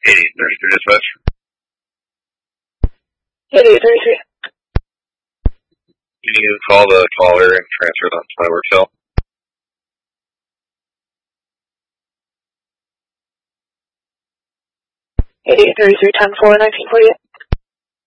8833 dispatch. 8833. Can you call the caller and transfer it on to my work cell? 8833 10-4 1948.